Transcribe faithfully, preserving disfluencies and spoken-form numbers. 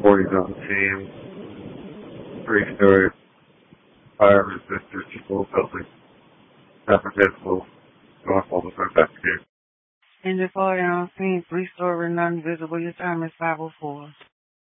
forties on the team, three-story, fire resistor, full building, applicable, North Boulevard, back here. Engine forty on scene, three-story, non-visible. Your time is five oh four.